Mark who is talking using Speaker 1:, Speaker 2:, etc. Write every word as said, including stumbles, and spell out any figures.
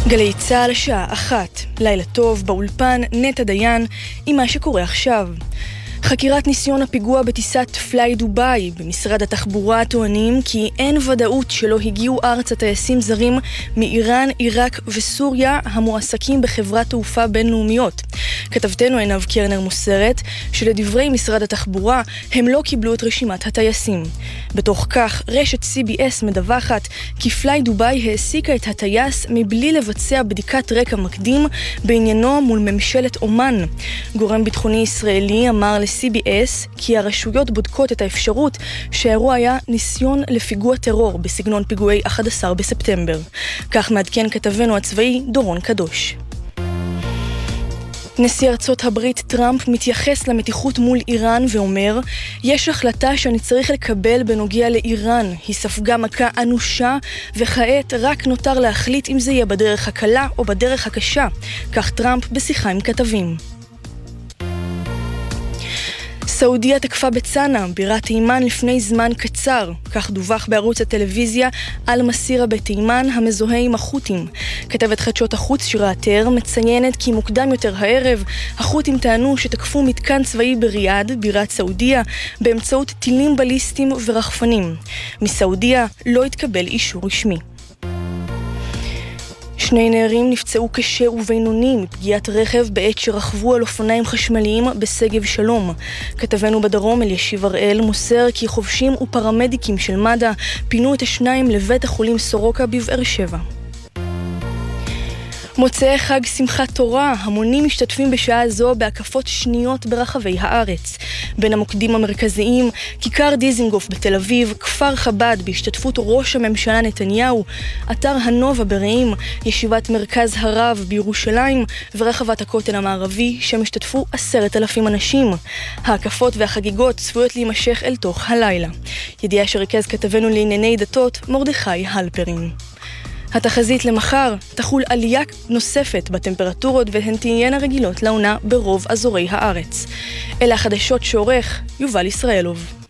Speaker 1: גלי צהל השעה אחת, לילה טוב, באולפן נטע דיין עם מה שקורה עכשיו. חקירת ניסיון הפיגוע בטיסת פליי דוביי. במשרד התחבורה טוענים כי אין ודאות שלא הגיעו ארצה טייסים זרים מאיראן, עיראק וסוריה המועסקים בחברת תעופה בינלאומיות. כתבתנו עינב קרנר מוסרת שלדברי משרד התחבורה הם לא קיבלו את רשימת הטייסים. בתוך כך רשת סי בי אס מדווחת כי פליי דוביי העסיקה את הטייס מבלי לבצע בדיקת רקע מקדים בעניינו מול ממשלת אומן. גורם ביטחוני ישראלי אמר ל-סי בי אס כי הרשויות בודקות את האפשרות שהאירוע היה ניסיון לפיגוע טרור בסגנון פיגועי אחד עשר בספטמבר. כך מעדכן כתבנו הצבאי דורון קדוש. נשיא ארצות הברית טראמפ מתייחס למתיחות מול איראן ואומר, יש החלטה שאני צריך לקבל בנוגע לאיראן. היא ספגה מכה אנושה וכעת רק נותר להחליט אם זה יהיה בדרך הקלה או בדרך הקשה. כך טראמפ בשיחה עם כתבים. סעודיה תקפה בצנע, בירת תימן לפני זמן קצר. כך דווח בערוץ הטלוויזיה על מסירה בתימן המזוהה עם החות'ים. כתבת חדשות החוץ שירה עטר מציינת כי מוקדם יותר הערב החות'ים טענו שתקפו מתקן צבאי בריאד, בירת סעודיה, באמצעות טילים בליסטיים ורחפנים. מסעודיה לא התקבל אישור רשמי. שני נערים נפצעו קשה ובינוני מפגיעת רכב בעת שרכבו על אופניים חשמליים בשגב שלום. כתבנו בדרום אלישיב הראל מוסר כי חובשים ופרמדיקים של מד"א פינו את השניים לבית החולים סורוקה בבאר שבע. מוצאי חג שמחת תורה, המונים משתתפים בשעה זו בהקפות שניות ברחבי הארץ. בין המוקדים המרכזיים, כיכר דיזינגוף בתל אביב, כפר חב"ד בהשתתפות ראש הממשלה נתניהו, אתר הנובה ברעים, ישיבת מרכז הרב בירושלים ורחבת הכותל המערבי שמשתתפו עשרת אלפים אנשים. ההקפות והחגיגות צפויות להימשך אל תוך הלילה. ידיעה שריכז כתבנו לענייני דתות מרדכי הלפרין. התחזית למחר תחול עלייה נוספת בטמפרטורות והן תהיינה רגילות לעונה ברוב אזורי הארץ. אלה החדשות שעורך יובל ישראלוב.